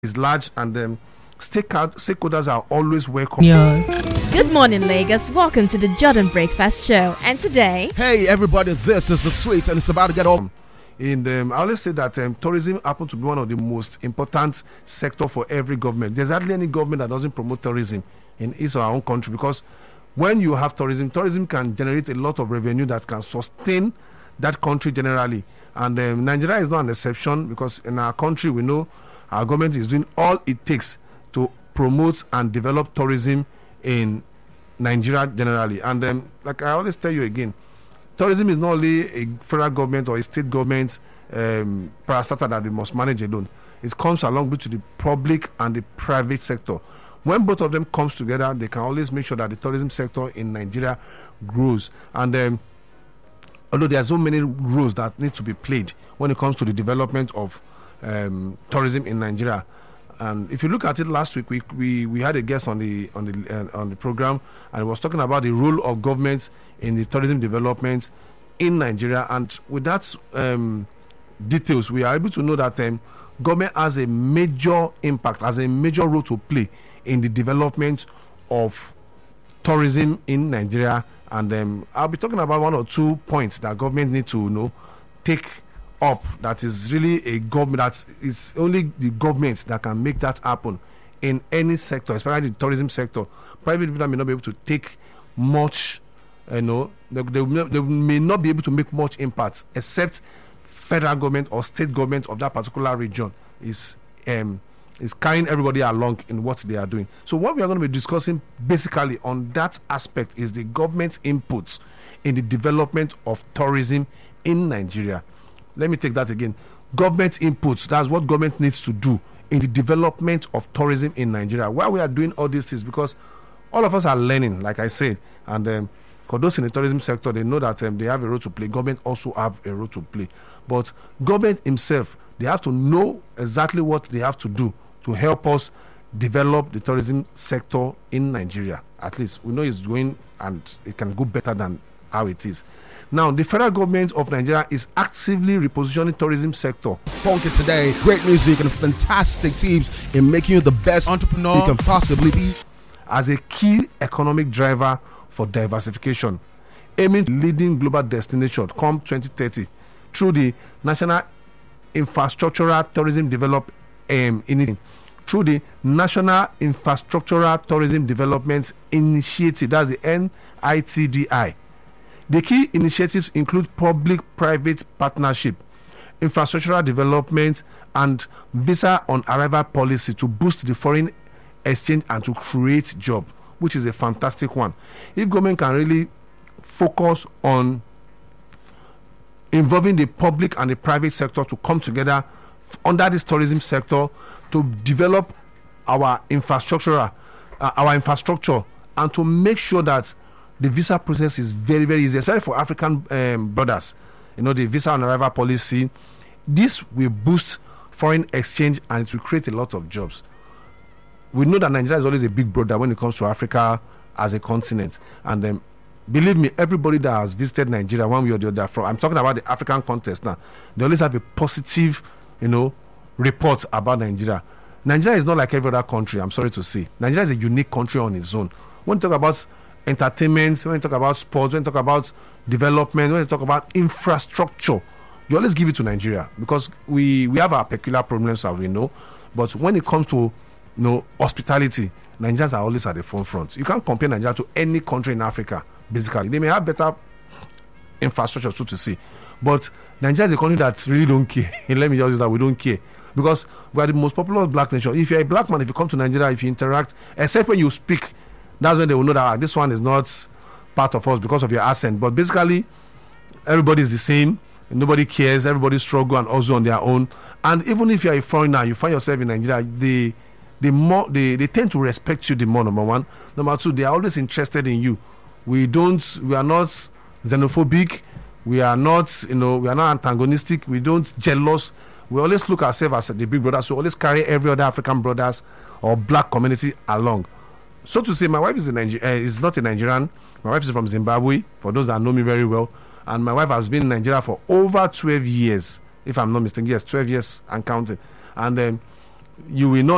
is large, and stakeholders are always welcome. Yes. Good morning, Lagos. Welcome to the Jordan Breakfast Show. And today, hey everybody, this is the Sweet, and it's about to get on. I always say that tourism happens to be one of the most important sector for every government. There's hardly any government that doesn't promote tourism in his or our own country, because when you have tourism can generate a lot of revenue that can sustain that country generally. And Nigeria is not an exception, because in our country we know our government is doing all it takes to promote and develop tourism in Nigeria generally. And like I always tell you again, tourism is not only a federal government or a state government parastatal that they must manage alone. It comes along between the public and the private sector. When both of them comes together, they can always make sure that the tourism sector in Nigeria grows. And although there are so many roles that need to be played when it comes to the development of tourism in Nigeria. And if you look at it, last week we had a guest on the program, and he was talking about the role of governments in the tourism development in Nigeria. And with that details, we are able to know that government has a major impact, has a major role to play in the development of tourism in Nigeria. And I'll be talking about one or two points that government need to take up, that is really a government, that it's only the government that can make that happen in any sector, especially the tourism sector. Private people may not be able to take much, they may not be able to make much impact, except federal government or state government of that particular region is carrying everybody along in what they are doing. So what we are going to be discussing basically on that aspect is the government's inputs in the development of tourism in Nigeria. Let me take that again. Government inputs, that's what government needs to do in the development of tourism in Nigeria. Why we are doing all these things, because all of us are learning, like I said, and for those in the tourism sector, they know that they have a role to play. Government also have a role to play. But government himself, they have to know exactly what they have to do to help us develop the tourism sector in Nigeria. At least we know it's going, and it can go better than how it is. Now, the federal government of Nigeria is actively repositioning tourism sector. Funky today, great music and fantastic teams in making you the best entrepreneur you can possibly be, as a key economic driver for diversification, aiming to leading global destination come 2030 through the National Infrastructural Tourism Development through the National Infrastructural Tourism Development Initiative, that's the NITDI. The key initiatives include public-private partnership, infrastructural development, and visa on arrival policy to boost the foreign exchange and to create jobs, which is a fantastic one. If government can really focus on involving the public and the private sector to come together under this tourism sector to develop our infrastructure, and to make sure that the visa process is very, very easy, especially for African brothers. The visa on arrival policy, this will boost foreign exchange and it will create a lot of jobs. We know that Nigeria is always a big brother when it comes to Africa as a continent. And believe me, everybody that has visited Nigeria one way or the other, I'm talking about the African context now, they always have a positive, report about Nigeria. Nigeria is not like every other country, I'm sorry to say. Nigeria is a unique country on its own. When you talk about entertainment, when you talk about sports, when you talk about development, when you talk about infrastructure, you always give it to Nigeria, because we have our peculiar problems, as we know. But when it comes to hospitality, Nigerians are always at the forefront. You can't compare Nigeria to any country in Africa. Basically, they may have better infrastructure, so to say, but Nigeria is a country that really don't care. Let me just use that, we don't care, because we are the most popular black nation. If you're a black man, if you come to Nigeria, if you interact, except when you speak, that's when they will know that this one is not part of us because of your accent. But basically, everybody is the same. Nobody cares. Everybody struggle and also on their own. And even if you're a foreigner, you find yourself in Nigeria, they tend to respect you the more, number one. Number two, they are always interested in you. We are not xenophobic. We are not, we are not antagonistic. We don't jealous. We always look ourselves as the big brothers. So always carry every other African brothers or black community along. So to say, my wife is not a Nigerian. My wife is from Zimbabwe, for those that know me very well. And my wife has been in Nigeria for over 12 years, if I'm not mistaken. Yes, 12 years and counting. And you will know